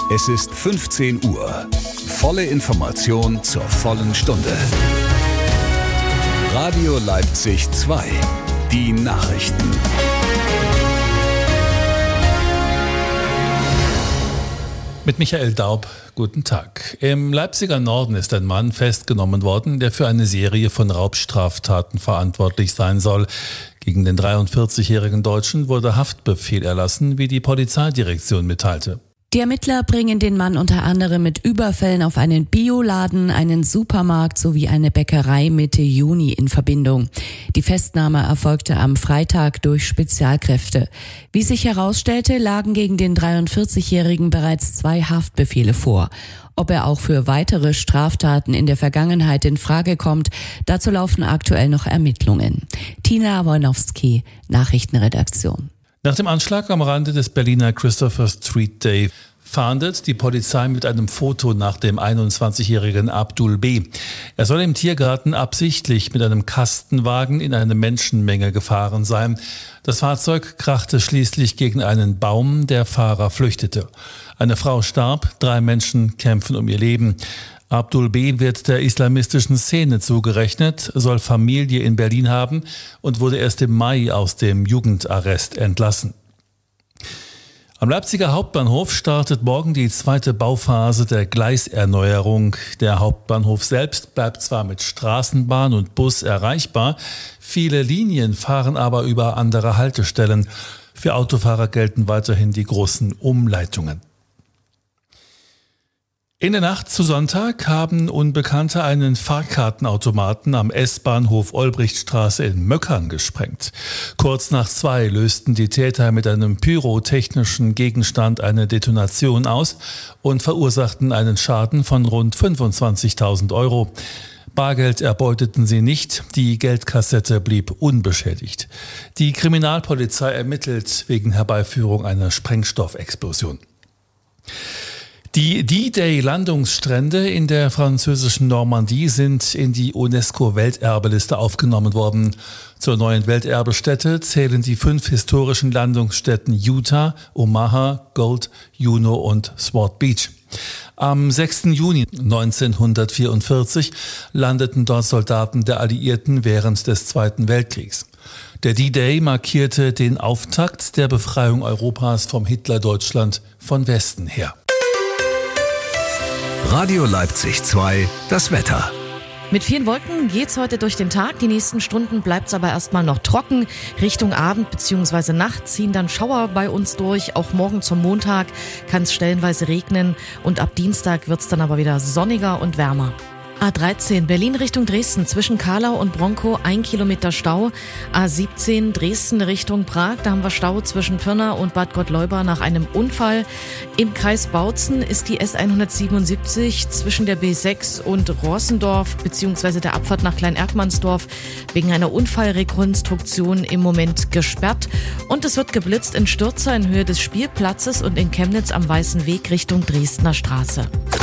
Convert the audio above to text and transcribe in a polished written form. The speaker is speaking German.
Es ist 15 Uhr. Volle Information zur vollen Stunde. Radio Leipzig 2. Die Nachrichten. Mit Michael Daub, guten Tag. Im Leipziger Norden ist ein Mann festgenommen worden, der für eine Serie von Raubstraftaten verantwortlich sein soll. Gegen den 43-jährigen Deutschen wurde Haftbefehl erlassen, wie die Polizeidirektion mitteilte. Die Ermittler bringen den Mann unter anderem mit Überfällen auf einen Bioladen, einen Supermarkt sowie eine Bäckerei Mitte Juni in Verbindung. Die Festnahme erfolgte am Freitag durch Spezialkräfte. Wie sich herausstellte, lagen gegen den 43-Jährigen bereits 2 Haftbefehle vor. Ob er auch für weitere Straftaten in der Vergangenheit in Frage kommt, dazu laufen aktuell noch Ermittlungen. Tina Wojnowski, Nachrichtenredaktion. Nach dem Anschlag am Rande des Berliner Christopher Street Day fahndet die Polizei mit einem Foto nach dem 21-jährigen Abdul B. Er soll im Tiergarten absichtlich mit einem Kastenwagen in eine Menschenmenge gefahren sein. Das Fahrzeug krachte schließlich gegen einen Baum, der Fahrer flüchtete. Eine Frau starb, 3 Menschen kämpfen um ihr Leben. Abdul B. wird der islamistischen Szene zugerechnet, soll Familie in Berlin haben und wurde erst im Mai aus dem Jugendarrest entlassen. Am Leipziger Hauptbahnhof startet morgen die 2. Bauphase der Gleiserneuerung. Der Hauptbahnhof selbst bleibt zwar mit Straßenbahn und Bus erreichbar, viele Linien fahren aber über andere Haltestellen. Für Autofahrer gelten weiterhin die großen Umleitungen. In der Nacht zu Sonntag haben Unbekannte einen Fahrkartenautomaten am S-Bahnhof Olbrichtstraße in Möckern gesprengt. Kurz nach 2 lösten die Täter mit einem pyrotechnischen Gegenstand eine Detonation aus und verursachten einen Schaden von rund 25.000 Euro. Bargeld erbeuteten sie nicht, die Geldkassette blieb unbeschädigt. Die Kriminalpolizei ermittelt wegen Herbeiführung einer Sprengstoffexplosion. Die D-Day-Landungsstrände in der französischen Normandie sind in die UNESCO-Welterbeliste aufgenommen worden. Zur neuen Welterbestätte zählen die 5 historischen Landungsstätten Utah, Omaha, Gold, Juno und Sword Beach. Am 6. Juni 1944 landeten dort Soldaten der Alliierten während des Zweiten Weltkriegs. Der D-Day markierte den Auftakt der Befreiung Europas vom Hitlerdeutschland von Westen her. Radio Leipzig 2, das Wetter. Mit vielen Wolken geht's heute durch den Tag. Die nächsten Stunden bleibt's aber erstmal noch trocken. Richtung Abend bzw. Nacht ziehen dann Schauer bei uns durch. Auch morgen zum Montag kann es stellenweise regnen. Und ab Dienstag wird's dann aber wieder sonniger und wärmer. A13 Berlin Richtung Dresden zwischen Kahlau und Bronkow 1 Kilometer Stau. A17 Dresden Richtung Prag, da haben wir Stau zwischen Pirna und Bad Gottleuba nach einem Unfall. Im Kreis Bautzen ist die S177 zwischen der B6 und Rossendorf bzw. der Abfahrt nach Klein-Erkmannsdorf wegen einer Unfallrekonstruktion im Moment gesperrt. Und es wird geblitzt in Stürzer in Höhe des Spielplatzes und in Chemnitz am Weißen Weg Richtung Dresdner Straße.